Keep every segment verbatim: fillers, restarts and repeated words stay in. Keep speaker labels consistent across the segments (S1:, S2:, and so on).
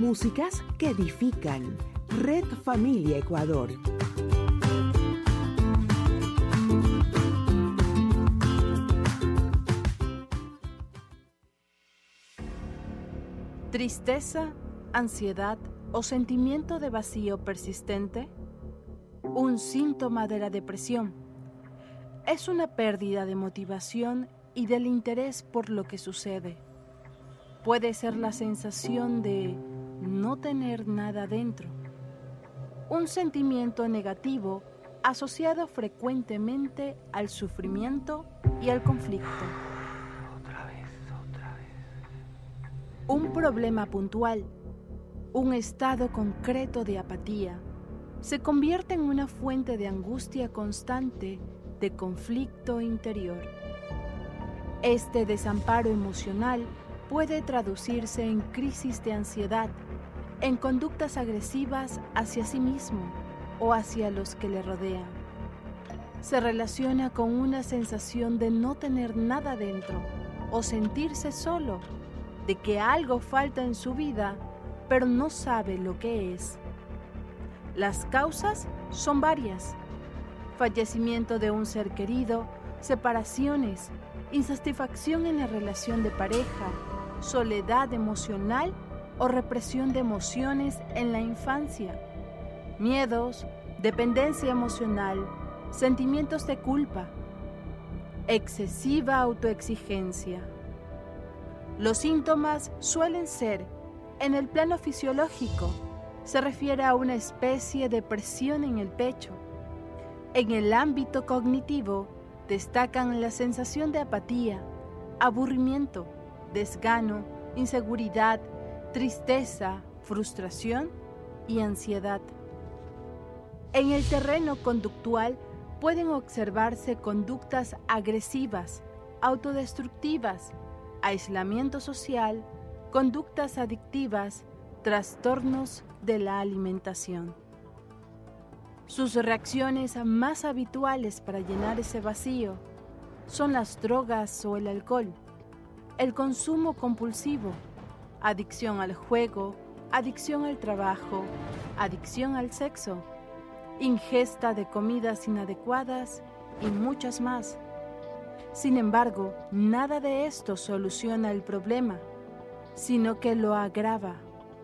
S1: Músicas que edifican. Red Familia Ecuador.
S2: Tristeza, ansiedad o sentimiento de vacío persistente. Un síntoma de la depresión. Es una pérdida de motivación y del interés por lo que sucede. Puede ser la sensación de no tener nada dentro. Un sentimiento negativo asociado frecuentemente al sufrimiento y al conflicto.
S3: Otra vez, otra vez.
S2: Un problema puntual, un estado concreto de apatía, se convierte en una fuente de angustia constante, de conflicto interior. Este desamparo emocional puede traducirse en crisis de ansiedad, en conductas agresivas hacia sí mismo o hacia los que le rodean. Se relaciona con una sensación de no tener nada dentro o sentirse solo, de que algo falta en su vida, pero no sabe lo que es. Las causas son varias: fallecimiento de un ser querido, separaciones, insatisfacción en la relación de pareja, soledad emocional o represión de emociones en la infancia, miedos, dependencia emocional, sentimientos de culpa, excesiva autoexigencia. Los síntomas suelen ser, en el plano fisiológico, se refiere a una especie de presión en el pecho. En el ámbito cognitivo, destacan la sensación de apatía, aburrimiento, desgano, inseguridad, tristeza, frustración y ansiedad. En el terreno conductual pueden observarse conductas agresivas, autodestructivas, aislamiento social, conductas adictivas, trastornos de la alimentación. Sus reacciones más habituales para llenar ese vacío son las drogas o el alcohol, el consumo compulsivo, adicción al juego, adicción al trabajo, adicción al sexo, ingesta de comidas inadecuadas y muchas más. Sin embargo, nada de esto soluciona el problema, sino que lo agrava.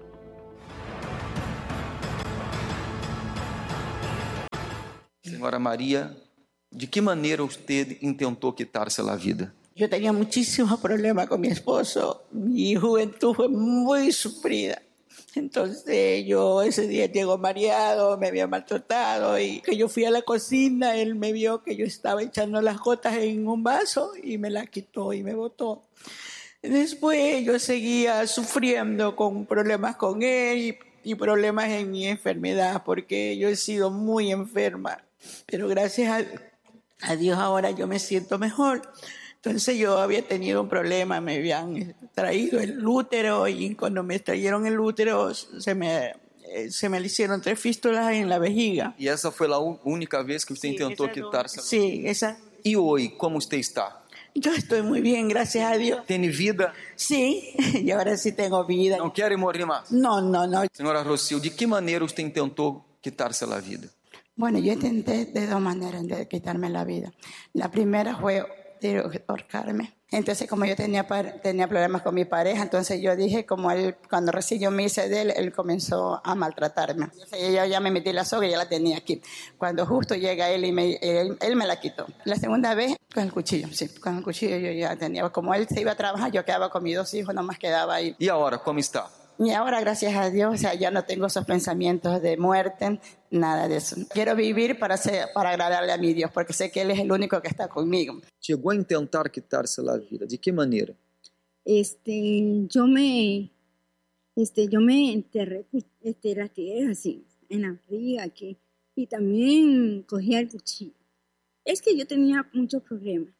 S3: Senhora Maria, ¿de qué manera usted intentó quitarse la vida?
S4: Yo tenía muchísimos problemas con mi esposo. Mi juventud fue muy sufrida. Entonces yo ese día llegó mareado, me había maltratado y que yo fui a la cocina, él me vio que yo estaba echando las gotas en un vaso y me la quitó y me botó. Después yo seguía sufriendo con problemas con él y, y problemas en mi enfermedad porque yo he sido muy enferma. Pero gracias a, a Dios ahora yo me siento mejor. Entonces yo había tenido un problema, me habían traído el útero y cuando me extrayeron el útero se me, se me le hicieron tres fístulas en la vejiga.
S3: ¿Y esa fue la única vez que usted
S4: Sí,
S3: intentó
S4: esa
S3: quitarse
S4: no,
S3: la
S4: sí,
S3: vida?
S4: esa.
S3: ¿Y hoy cómo usted está?
S4: Yo estoy muy bien, gracias a Dios.
S3: ¿Tiene vida?
S4: Sí, y ahora sí tengo vida.
S3: ¿No quiere morir más?
S4: No, no, no.
S3: Señora Rocío, ¿de qué manera usted intentó quitarse la vida?
S4: Bueno, yo intenté de dos maneras de quitarme la vida. La primera fue de ahorcarme. Entonces, como yo tenía, tenía problemas con mi pareja, entonces yo dije, como él, cuando recién yo me hice de él, él comenzó a maltratarme. Entonces, yo ya me metí la soga y ya la tenía aquí. Cuando justo llega él y me, él, él me la quitó. La segunda vez, con el cuchillo, sí, con el cuchillo yo ya tenía. Como él se iba a trabajar, yo quedaba con mis dos hijos, nomás quedaba ahí.
S3: ¿Y ahora cómo está?
S4: Y ahora, gracias a Dios, o sea, ya no tengo esos pensamientos de muerte, nada de eso. Quiero vivir para, ser, para agradarle a mi Dios, porque sé que Él es el único que está conmigo.
S3: ¿Llegó a intentar quitarse la vida? ¿De qué manera?
S5: Este, yo me, este, yo me enterré, este, las tijeras así, en la barriga aquí, y también cogía el cuchillo. Es que yo tenía muchos problemas.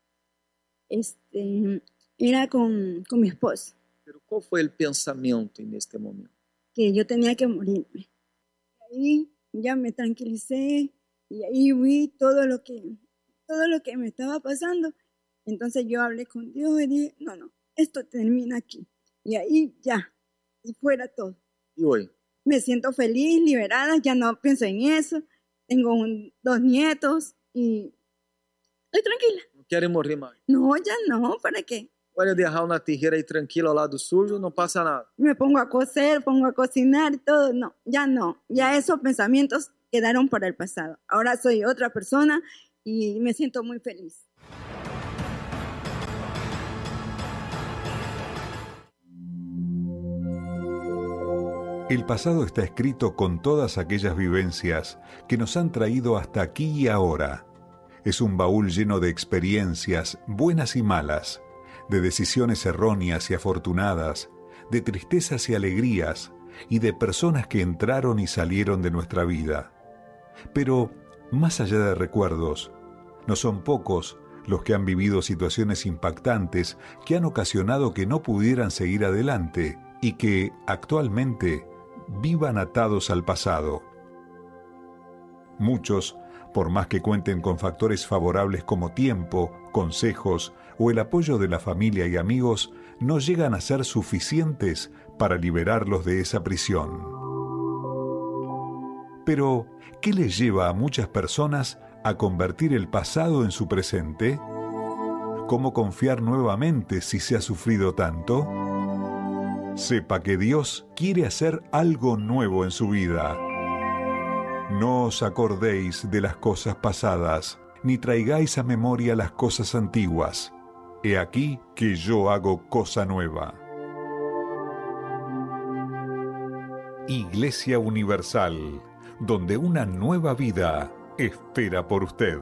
S5: Este, era con, con mi esposo.
S3: Pero ¿cuál fue el pensamiento en este momento?
S5: Que yo tenía que morirme. Ahí ya me tranquilicé y ahí vi todo lo que, todo lo que me estaba pasando. Entonces yo hablé con Dios y dije, no, no, esto termina aquí. Y ahí ya, y fuera todo.
S6: ¿Y hoy?
S5: Me siento feliz, liberada, ya no pienso en eso. Tengo un, dos nietos y estoy tranquila.
S6: Não querem morrer mais.
S5: No, ya no, ¿para qué?
S6: Olha de Raul na terreira aí tranquila ao lado sujo, não passa nada.
S5: Me pongo a coser, pongo a cocinar y todo. No, ya no. Ya esos pensamientos quedaron para el pasado. Ahora soy otra persona y me siento muy feliz.
S7: El pasado está escrito con todas aquellas vivencias que nos han traído hasta aquí y ahora. Es un baúl lleno de experiencias, buenas y malas, de decisiones erróneas y afortunadas, de tristezas y alegrías, y de personas que entraron y salieron de nuestra vida. Pero, más allá de recuerdos, no son pocos los que han vivido situaciones impactantes que han ocasionado que no pudieran seguir adelante y que, actualmente, vivan atados al pasado. Muchos, por más que cuenten con factores favorables como tiempo, consejos o el apoyo de la familia y amigos, no llegan a ser suficientes para liberarlos de esa prisión. Pero, ¿qué les lleva a muchas personas a convertir el pasado en su presente? ¿Cómo confiar nuevamente si se ha sufrido tanto? Sepa que Dios quiere hacer algo nuevo en su vida. No os acordéis de las cosas pasadas, ni traigáis a memoria las cosas antiguas. He aquí que yo hago cosa nueva. Iglesia Universal, donde una nueva vida espera por usted.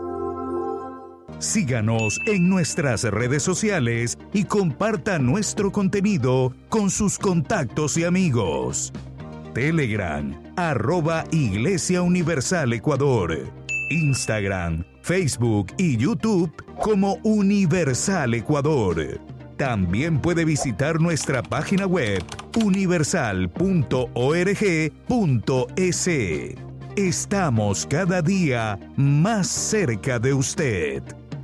S8: Síganos en nuestras redes sociales y comparta nuestro contenido con sus contactos y amigos. Telegram, arroba Iglesia Universal Ecuador. Instagram, Facebook y YouTube como Universal Ecuador. También puede visitar nuestra página web universal punto org punto es. Estamos cada día más cerca de usted.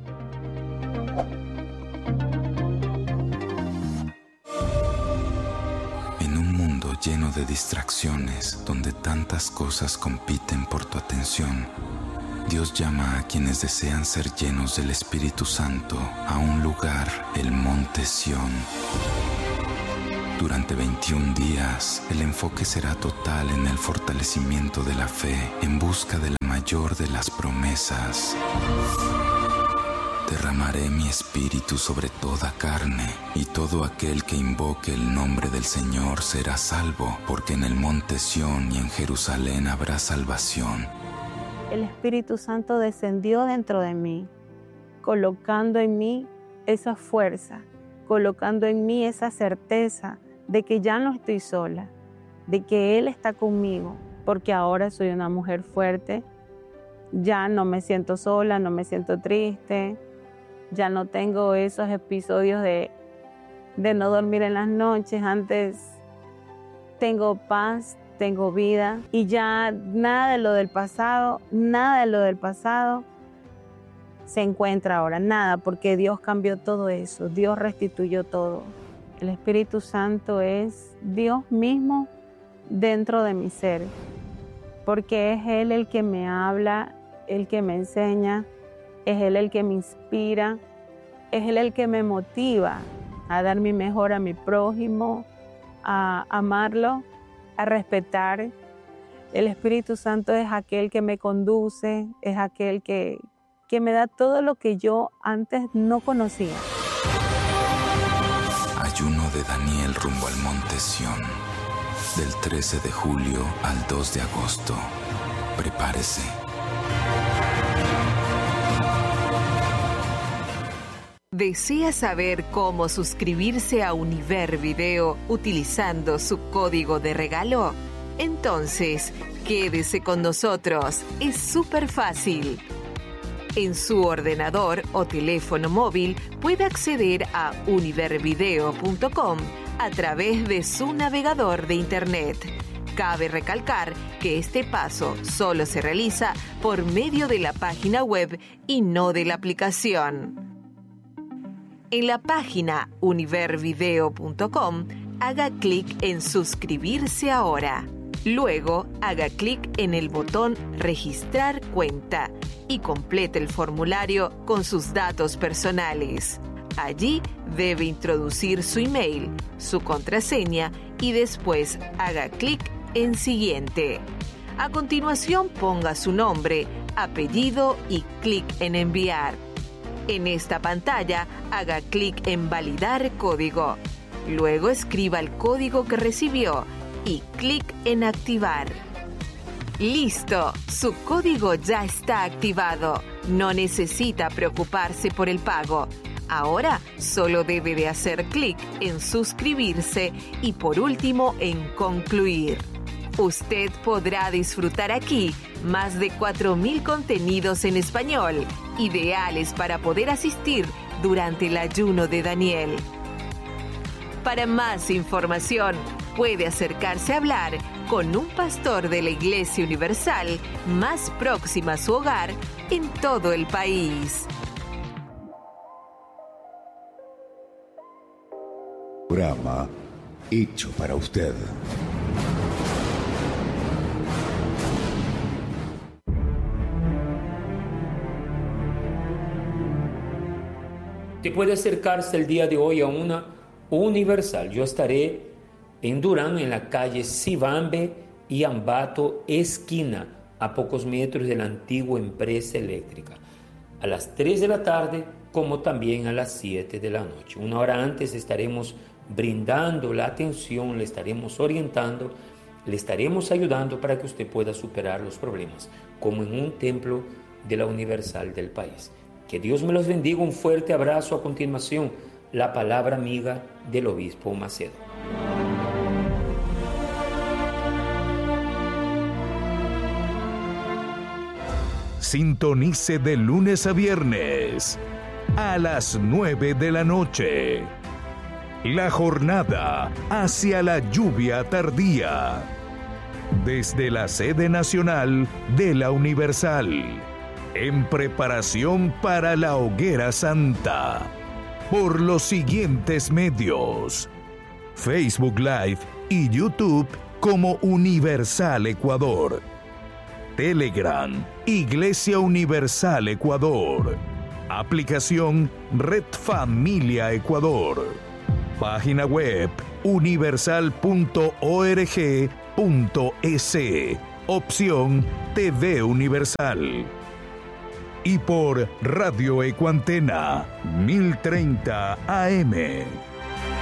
S9: Lleno de distracciones, donde tantas cosas compiten por tu atención, Dios llama a quienes desean ser llenos del Espíritu Santo a un lugar, el Monte Sión. Durante veintiún días, el enfoque será total en el fortalecimiento de la fe, en busca de la mayor de las promesas. Derramaré mi espíritu sobre toda carne, y todo aquel que invoque el nombre del Señor será salvo, porque en el monte Sión y en Jerusalén habrá salvación.
S10: El Espíritu Santo descendió dentro de mí, colocando en mí esa fuerza, colocando en mí esa certeza de que ya no estoy sola, de que Él está conmigo, porque ahora soy una mujer fuerte, ya no me siento sola, no me siento triste. Ya no tengo esos episodios de, de no dormir en las noches. Antes tengo paz, tengo vida y ya nada de lo del pasado, nada de lo del pasado se encuentra ahora, nada, porque Dios cambió todo eso, Dios restituyó todo. El Espíritu Santo es Dios mismo dentro de mi ser, porque es Él el que me habla, el que me enseña, es Él el que me inspira, es Él el que me motiva a dar mi mejor a mi prójimo, a amarlo, a respetar. El Espíritu Santo es aquel que me conduce, es aquel que, que me da todo lo que yo antes no conocía.
S9: Ayuno de Daniel rumbo al Monte Sión, del trece de julio al dos de agosto. Prepárese.
S11: ¿Desea saber cómo suscribirse a Univer Video utilizando su código de regalo? Entonces, quédese con nosotros. Es súper fácil. En su ordenador o teléfono móvil puede acceder a univer video punto com a través de su navegador de Internet. Cabe recalcar que este paso solo se realiza por medio de la página web y no de la aplicación. En la página univer video punto com haga clic en suscribirse ahora. Luego, haga clic en el botón registrar cuenta y complete el formulario con sus datos personales. Allí debe introducir su email, su contraseña y después haga clic en siguiente. A continuación, ponga su nombre, apellido y clic en enviar. En esta pantalla, haga clic en validar código. Luego escriba el código que recibió y clic en activar. ¡Listo! Su código ya está activado. No necesita preocuparse por el pago. Ahora solo debe de hacer clic en suscribirse y por último en concluir. Usted podrá disfrutar aquí más de cuatro mil contenidos en español, ideales para poder asistir durante el ayuno de Daniel. Para más información, puede acercarse a hablar con un pastor de la Iglesia Universal más próxima a su hogar en todo el país.
S8: Programa hecho para usted.
S12: Te puede acercarse el día de hoy a una Universal. Yo estaré en Durán, en la calle Sibambe y Ambato, esquina, a pocos metros de la antigua empresa eléctrica, a las tres de la tarde como también a las siete de la noche. Una hora antes estaremos brindando la atención, le estaremos orientando, le estaremos ayudando para que usted pueda superar los problemas, como en un templo de la Universal del país. Que Dios me los bendiga. Un fuerte abrazo. A continuación, la palabra amiga del obispo Macedo.
S8: Sintonice de lunes a viernes a las nueve de la noche. La jornada hacia la lluvia tardía. Desde la sede nacional de la Universal. En preparación para la hoguera santa. Por los siguientes medios: Facebook Live y YouTube como Universal Ecuador. Telegram, Iglesia Universal Ecuador. Aplicación Red Familia Ecuador. Página web universal punto org punto es. Opción T V Universal. Y por Radio Ecuantena mil treinta A M.